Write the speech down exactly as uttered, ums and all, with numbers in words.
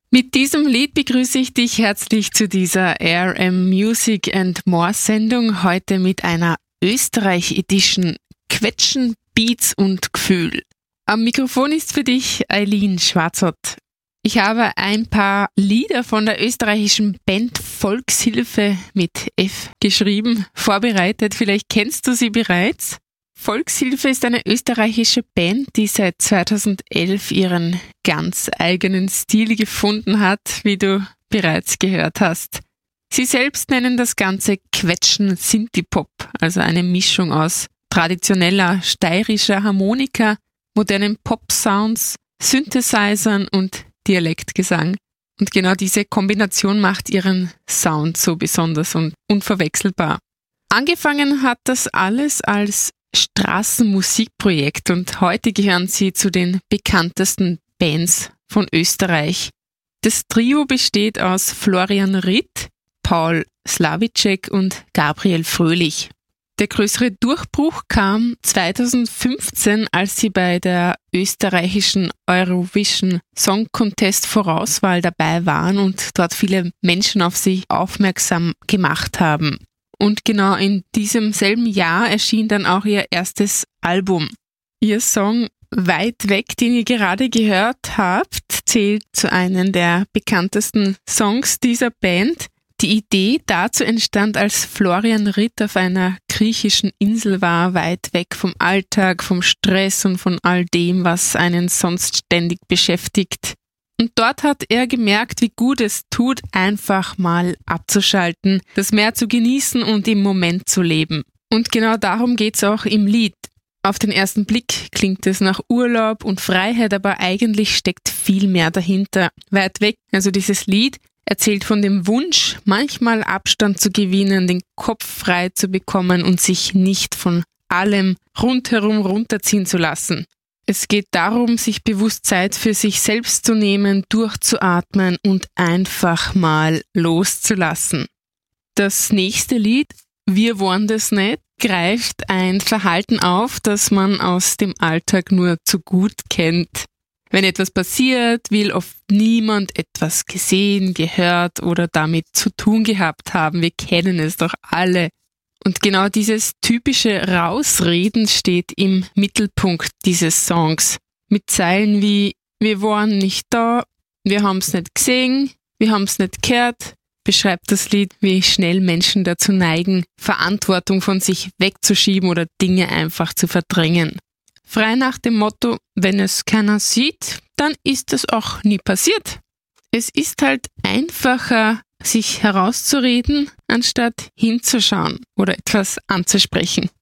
Mit diesem Lied begrüße ich dich herzlich zu dieser R M Music and More Sendung, heute mit einer Österreich-Edition Quetschen, Beats und Gefühl. Am Mikrofon ist für dich Eileen Schwarzott. Ich habe ein paar Lieder von der österreichischen Band Volkshilfe mit F geschrieben, vorbereitet. Vielleicht kennst du sie bereits. Volkshilfe ist eine österreichische Band, die seit zweitausendelf ihren ganz eigenen Stil gefunden hat, wie du bereits gehört hast. Sie selbst nennen das Ganze Quetschen Synthie-Pop, also eine Mischung aus traditioneller steirischer Harmonika, modernen Pop-Sounds, Synthesizern und Dialektgesang. Und genau diese Kombination macht ihren Sound so besonders und unverwechselbar. Angefangen hat das alles als Straßenmusikprojekt und heute gehören sie zu den bekanntesten Bands von Österreich. Das Trio besteht aus Florian Ritt, Paul Slavicek und Gabriel Fröhlich. Der größere Durchbruch kam zweitausendfünfzehn, als sie bei der österreichischen Eurovision Song Contest Vorauswahl dabei waren und dort viele Menschen auf sie aufmerksam gemacht haben. Und genau in diesem selben Jahr erschien dann auch ihr erstes Album. Ihr Song Weit weg, den ihr gerade gehört habt, zählt zu einem der bekanntesten Songs dieser Band. Die Idee dazu entstand, als Florian Ritt auf einer griechischen Insel war, weit weg vom Alltag, vom Stress und von all dem, was einen sonst ständig beschäftigt. Und dort hat er gemerkt, wie gut es tut, einfach mal abzuschalten, das Meer zu genießen und im Moment zu leben. Und genau darum geht's auch im Lied. Auf den ersten Blick klingt es nach Urlaub und Freiheit, aber eigentlich steckt viel mehr dahinter. Weit weg, also dieses Lied, erzählt von dem Wunsch, manchmal Abstand zu gewinnen, den Kopf frei zu bekommen und sich nicht von allem rundherum runterziehen zu lassen. Es geht darum, sich bewusst Zeit für sich selbst zu nehmen, durchzuatmen und einfach mal loszulassen. Das nächste Lied, Wir wollen das nicht, greift ein Verhalten auf, das man aus dem Alltag nur zu gut kennt. Wenn etwas passiert, will oft niemand etwas gesehen, gehört oder damit zu tun gehabt haben. Wir kennen es doch alle. Und genau dieses typische Rausreden steht im Mittelpunkt dieses Songs. Mit Zeilen wie Wir waren nicht da, wir haben's nicht gesehen, wir haben's nicht gehört, beschreibt das Lied, wie schnell Menschen dazu neigen, Verantwortung von sich wegzuschieben oder Dinge einfach zu verdrängen. Frei nach dem Motto, wenn es keiner sieht, dann ist es auch nie passiert. Es ist halt einfacher, sich herauszureden, anstatt hinzuschauen oder etwas anzusprechen.